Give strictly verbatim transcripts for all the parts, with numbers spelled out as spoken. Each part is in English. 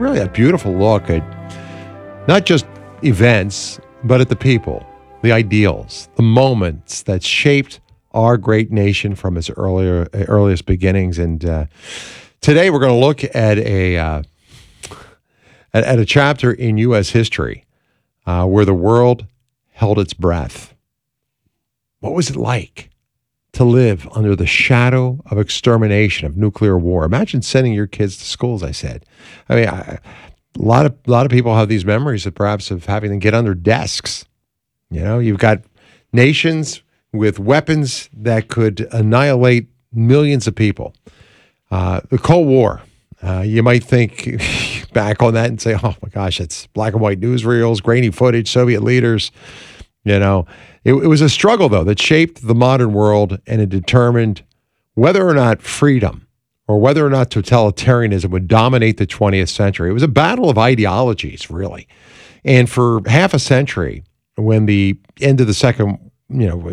really a beautiful look at not just events, but at the people, the ideals, the moments that shaped our great nation from its earlier earliest beginnings. And uh, today we're going to look at a uh, at, at a chapter in U S history uh, where the world held its breath. What was it like to live under the shadow of extermination, of nuclear war? Imagine sending your kids to school, as I said. I mean, I, a lot of a lot of people have these memories of perhaps of having to get under desks. You know, you've got nations with weapons that could annihilate millions of people. Uh, the Cold War, uh, you might think back on that and say, oh my gosh, it's black and white newsreels, grainy footage, Soviet leaders. You know, it, it was a struggle, though, that shaped the modern world, and it determined whether or not freedom or whether or not totalitarianism would dominate the twentieth century. It was a battle of ideologies, really. And for half a century, when the end of the second, you know,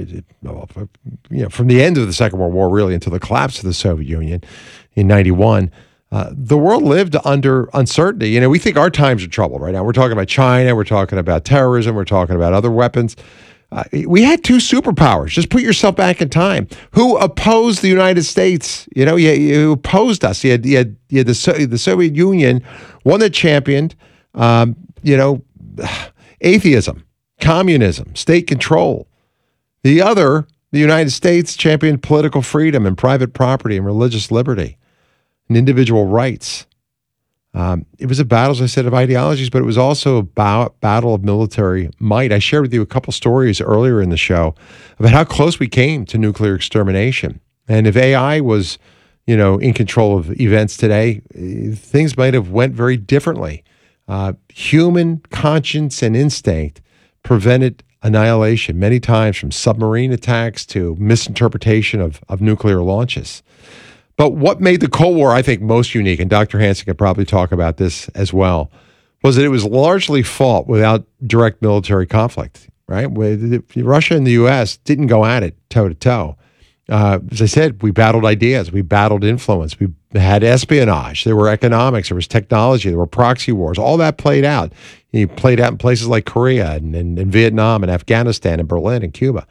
you know, from the end of the Second World War, really, until the collapse of the Soviet Union in ninety-one, uh, the world lived under uncertainty. You know, we think our times are troubled right now. We're talking about China, we're talking about terrorism, we're talking about other weapons. Uh, we had two superpowers. Just put yourself back in time. Who opposed the United States? You know, you, you opposed us. You had, you had, you had the, so- the Soviet Union, one that championed, um, you know, atheism, communism, state control. The other, the United States, championed political freedom and private property and religious liberty and individual rights. Um, it was a battle, as I said, of ideologies, but it was also a ba- battle of military might. I shared with you a couple stories earlier in the show about how close we came to nuclear extermination. And if A I was, you know, in control of events today, things might have went very differently. Uh, human conscience and instinct prevented annihilation many times, from submarine attacks to misinterpretation of, of nuclear launches. But what made the Cold War, I think, most unique, and Doctor Hansen could probably talk about this as well, was that it was largely fought without direct military conflict, right? Russia and the U S didn't go at it toe-to-toe. Uh, as I said, we battled ideas, we battled influence, we had espionage, there were economics, there was technology, there were proxy wars. All that played out. He played out in places like Korea and, and, and Vietnam and Afghanistan and Berlin and Cuba.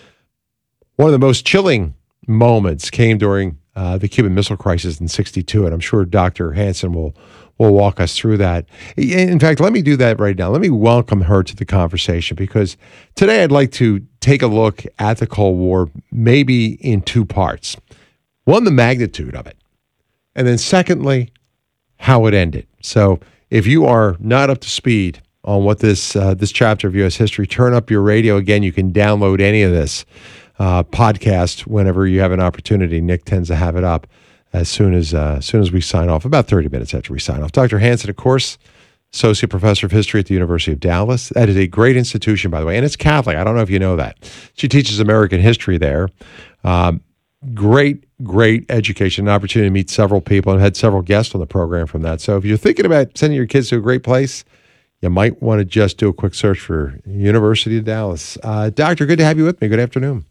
One of the most chilling moments came during uh, the Cuban Missile Crisis in sixty-two, and I'm sure Doctor Hansen will will walk us through that. In fact, let me do that right now. Let me welcome her to the conversation, because today I'd like to take a look at the Cold War, maybe in two parts. One, the magnitude of it, and then secondly, how it ended. So if you are not up to speed on what this uh, this chapter of U S history, turn up your radio. Again, you can download any of this uh, podcast whenever you have an opportunity. Nick tends to have it up as soon as uh, as soon as we sign off, about thirty minutes after we sign off. Doctor Hansen, of course, Associate Professor of History at the University of Dallas. That is a great institution, by the way, and it's Catholic. I don't know if you know that. She teaches American history there. Um, great, great education, an opportunity to meet several people, and had several guests on the program from that. So if you're thinking about sending your kids to a great place, you might want to just do a quick search for University of Dallas. Uh, doctor, good to have you with me. Good afternoon.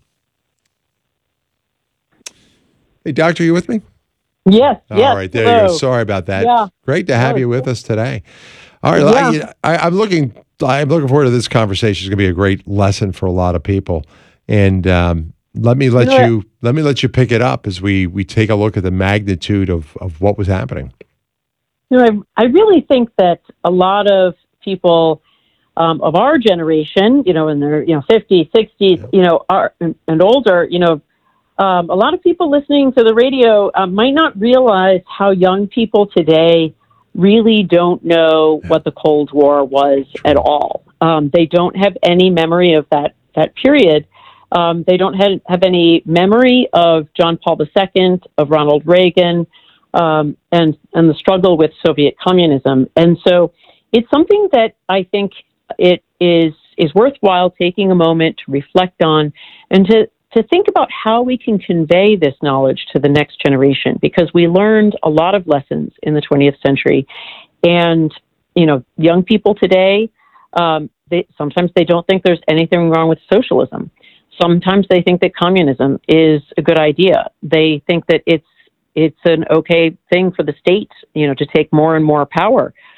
Hey, Doctor, you with me? Yes. All yes, right, there hello. you go. Sorry about that. Yeah. Great to have Oh, you with yeah. us today. All right, Yeah. I, I, I'm looking. I'm looking forward to this conversation. It's going to be a great lesson for a lot of people. And um, let me let Yeah. you let me let you pick it up as we we take a look at the magnitude of of what was happening. You know, I, I really think that a lot of people um, of our generation, you know, in their, you know, fifties, sixties, Yeah. you know, are, and, and older, you know, um, a lot of people listening to the radio uh, might not realize how young people today really don't know Yeah. what the Cold War was at all. Um, they don't have any memory of that, that period. Um, they don't have, have any memory of John Paul the Second, of Ronald Reagan, um, and and the struggle with Soviet communism. And so it's something that I think it is is worthwhile taking a moment to reflect on, and to to think about how we can convey this knowledge to the next generation, because we learned a lot of lessons in the twentieth century. And, you know, young people today, um, they, sometimes they don't think there's anything wrong with socialism. Sometimes they think that communism is a good idea. They think that it's it's an okay thing for the state, you know, to take more and more power